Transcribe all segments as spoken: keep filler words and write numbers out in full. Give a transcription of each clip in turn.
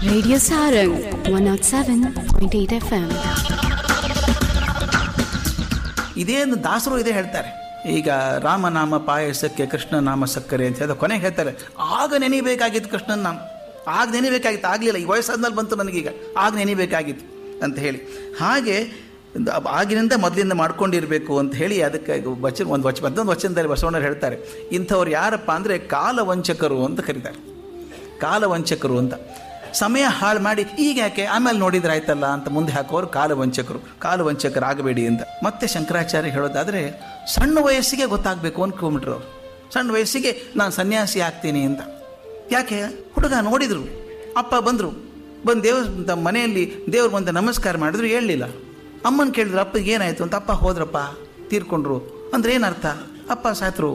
Radio Sarang one oh seven point eight F M. ಇದೇನು ದಾಸರು ಇದೇ ಹೇಳ್ತಾರೆ. ಈಗ ರಾಮನಾಮ ಪಾಯಸಕ್ಕೆ ಕೃಷ್ಣ ನಾಮ ಸಕ್ಕರೆ ಅಂತ ಹೇಳಿದ ಕೊನೆಗೆ ಹೇಳ್ತಾರೆ, ಆಗ ನೆನಿಬೇಕಾಗಿತ್ತು ಕೃಷ್ಣನ ನಾಮ, ಆಗ ನೆನಿಬೇಕಾಗಿತ್ತು, ಆಗಲಿಲ್ಲ, ಈ ವಯಸ್ಸಾದ್ಮೇಲೆ ಬಂತು ನನಗೀಗ, ಆಗ ನೆನಿಬೇಕಾಗಿತ್ತು ಅಂತ ಹೇಳಿ. ಹಾಗೆ ಆಗಿನಿಂದ ಮೊದಲಿಂದ ಮಾಡ್ಕೊಂಡಿರಬೇಕು ಅಂತ ಹೇಳಿ ಅದಕ್ಕೆ ವಚನ ಒಂದು ವಚನ ಮತ್ತೊಂದು ವಚನದಲ್ಲಿ ಬಸವಣ್ಣರು ಹೇಳ್ತಾರೆ, ಇಂಥವ್ರು ಯಾರಪ್ಪ ಅಂದರೆ ಕಾಲವಂಚಕರು ಅಂತ ಕರೀತಾರೆ. ಕಾಲವಂಚಕರು ಅಂತ, ಸಮಯ ಹಾಳು ಮಾಡಿ ಈಗ ಯಾಕೆ ಆಮೇಲೆ ನೋಡಿದ್ರೆ ಆಯ್ತಲ್ಲ ಅಂತ ಮುಂದೆ ಹಾಕೋರು ಕಾಲವಂಚಕರು. ಕಾಲವಂಚಕರಾಗಬೇಡಿ ಅಂತ. ಮತ್ತೆ ಶಂಕರಾಚಾರ್ಯ ಹೇಳೋದಾದರೆ, ಸಣ್ಣ ವಯಸ್ಸಿಗೆ ಗೊತ್ತಾಗಬೇಕು ಅಂದ್ಕೊಂಡ್ಬಿಟ್ರು ಅವರು. ಸಣ್ಣ ವಯಸ್ಸಿಗೆ ನಾನು ಸನ್ಯಾಸಿ ಆಗ್ತೀನಿ ಅಂತ. ಯಾಕೆ? ಹುಡುಗ ನೋಡಿದರು, ಅಪ್ಪ ಬಂದರು, ಬಂದು ದೇವ್ರ ಮನೆಯಲ್ಲಿ ದೇವ್ರ ಬಂದು ನಮಸ್ಕಾರ ಮಾಡಿದ್ರು, ಹೇಳಲಿಲ್ಲ. ಅಮ್ಮನ ಕೇಳಿದ್ರು, ಅಪ್ಪಗೆ ಏನಾಯಿತು ಅಂತ. ಅಪ್ಪ ಹೋದ್ರಪ್ಪ, ತೀರ್ಕೊಂಡ್ರು ಅಂದ್ರೆ ಏನರ್ಥ? ಅಪ್ಪ ಸಾತ್ರು.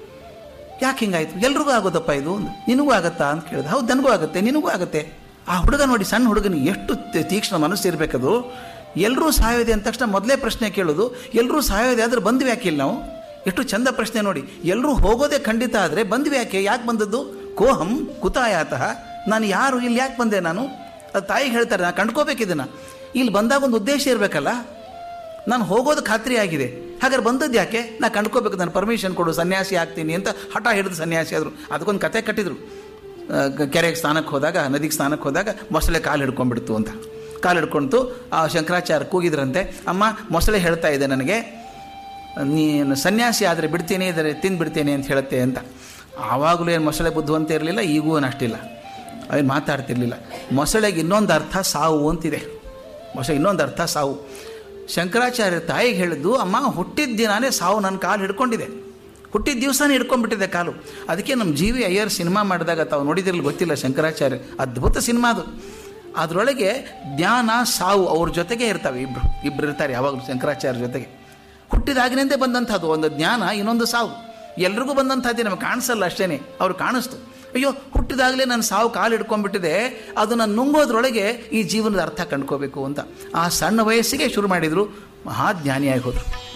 ಯಾಕೆ ಹಿಂಗಾಯ್ತು? ಎಲ್ರಿಗೂ ಆಗೋದಪ್ಪ ಇದು, ನಿನಗೂ ಆಗತ್ತಾ ಅಂತ ಕೇಳಿದೆ. ಹೌದು, ನನಗೂ ಆಗುತ್ತೆ, ನಿನಗೂ ಆಗುತ್ತೆ. ಆ ಹುಡುಗ ನೋಡಿ, ಸಣ್ಣ ಹುಡುಗನಿಗೆ ಎಷ್ಟು ತೀಕ್ಷ್ಣ ಮನಸ್ಸು ಇರಬೇಕದು. ಎಲ್ಲರೂ ಸಾಯೋದೆ ಅಂದ ತಕ್ಷಣ ಮೊದಲೇ ಪ್ರಶ್ನೆ ಕೇಳೋದು, ಎಲ್ಲರೂ ಸಾಯೋದೆ ಆದರೆ ಬಂದ್ವಿ ಯಾಕೆ ಇಲ್ಲಿ ನಾವು? ಎಷ್ಟು ಚಂದ ಪ್ರಶ್ನೆ ನೋಡಿ. ಎಲ್ಲರೂ ಹೋಗೋದೇ ಖಂಡಿತ ಆದರೆ ಬಂದ್ವಿ ಯಾಕೆ? ಯಾಕೆ ಬಂದದ್ದು? ಕೋಹಂ ಕುತಾಯಾತಃ, ನಾನು ಯಾರು, ಇಲ್ಲಿ ಯಾಕೆ ಬಂದೆ ನಾನು? ಅದು ತಾಯಿಗೆ ಹೇಳ್ತಾರೆ, ನಾನು ಕಂಡ್ಕೋಬೇಕಿದ್ದನ್ನು. ಇಲ್ಲಿ ಬಂದಾಗ ಒಂದು ಉದ್ದೇಶ ಇರಬೇಕಲ್ಲ, ನಾನು ಹೋಗೋದು ಖಾತ್ರಿ ಆಗಿದೆ, ಹಾಗಾದ್ರೆ ಬಂದದ್ದು ಯಾಕೆ? ನಾ ಕಂಡ್ಕೋಬೇಕು, ನಾನು ಪರ್ಮಿಷನ್ ಕೊಡು, ಸನ್ಯಾಸಿ ಆಗ್ತೀನಿ ಅಂತ ಹಠ ಹಿಡಿದು ಸನ್ಯಾಸಿ ಆದರು. ಅದಕ್ಕೊಂದು ಕತೆ ಕಟ್ಟಿದ್ರು. ಕೆರೆಗೆ ಸ್ನಾನಕ್ಕೆ ಹೋದಾಗ, ನದಿಗೆ ಸ್ನಾನಕ್ಕೆ ಹೋದಾಗ ಮೊಸಳೆ ಕಾಲು ಹಿಡ್ಕೊಂಡ್ಬಿಡ್ತು ಅಂತ. ಕಾಲು ಹಿಡ್ಕೊಳ್ತು. ಆ ಶಂಕರಾಚಾರ್ಯ ಕೂಗಿದ್ರಂತೆ, ಅಮ್ಮ ಮೊಸಳೆ ಹೇಳ್ತಾ ಇದೆ ನನಗೆ, ನೀನು ಸನ್ಯಾಸಿ ಆದರೆ ಬಿಡ್ತೀನಿ, ಇದರೆ ತಿಂದುಬಿಡ್ತೇನೆ ಅಂತ ಹೇಳುತ್ತೆ ಅಂತ. ಆವಾಗಲೂ ಏನು ಮೊಸಳೆ ಬುದ್ಧಿವಂತ ಇರಲಿಲ್ಲ, ಈಗೂ ಅಷ್ಟಿಲ್ಲ, ಅವೇನು ಮಾತಾಡ್ತಿರ್ಲಿಲ್ಲ. ಮೊಸಳೆಗೆ ಇನ್ನೊಂದು ಅರ್ಥ ಸಾವು ಅಂತಿದೆ. ಮೊಸಳೆ ಇನ್ನೊಂದು ಅರ್ಥ ಸಾವು. ಶಂಕರಾಚಾರ್ಯ ತಾಯಿಗೆ ಹೇಳಿದ್ದು, ಅಮ್ಮ ಹುಟ್ಟಿದ ದಿನಾನೇ ಸಾವು ನನ್ನ ಕಾಲು ಹಿಡ್ಕೊಂಡಿದೆ, ಹುಟ್ಟಿದ ದಿವಸನೇ ಹಿಡ್ಕೊಂಡ್ಬಿಟ್ಟಿದೆ ಕಾಲು. ಅದಕ್ಕೆ ನಮ್ಮ ಜಿ ವಿ ಅಯ್ಯರ್ ಸಿನಿಮಾ ಮಾಡಿದಾಗ ತಾವು ನೋಡಿದ್ರಲ್ಲಿ ಗೊತ್ತಿಲ್ಲ, ಶಂಕರಾಚಾರ್ಯ ಅದ್ಭುತ ಸಿನಿಮಾ ಅದು. ಅದರೊಳಗೆ ಜ್ಞಾನ ಸಾವು ಅವ್ರ ಜೊತೆಗೆ ಇರ್ತವೆ, ಇಬ್ಬರು ಇಬ್ಬರು ಇರ್ತಾರೆ ಯಾವಾಗಲೂ ಶಂಕರಾಚಾರ್ಯ ಜೊತೆಗೆ. ಹುಟ್ಟಿದಾಗಿನಿಂದ ಬಂದಂಥದ್ದು ಒಂದು ಜ್ಞಾನ, ಇನ್ನೊಂದು ಸಾವು. ಎಲ್ರಿಗೂ ಬಂದಂಥದ್ದೇ, ನಮಗೆ ಕಾಣಿಸಲ್ಲ ಅಷ್ಟೇ, ಅವ್ರು ಕಾಣಿಸ್ತು. ಅಯ್ಯೋ, ಹುಟ್ಟಿದಾಗಲೇ ನನ್ನ ಸಾವು ಕಾಲು ಹಿಡ್ಕೊಂಡ್ಬಿಟ್ಟಿದೆ, ಅದು ನಾನು ನುಂಗೋದ್ರೊಳಗೆ ಈ ಜೀವನದ ಅರ್ಥ ಕಂಡ್ಕೋಬೇಕು ಅಂತ ಆ ಸಣ್ಣ ವಯಸ್ಸಿಗೆ ಶುರು ಮಾಡಿದರು. ಮಹಾಜ್ಞಾನಿಯಾಗಿ ಹೋದರು.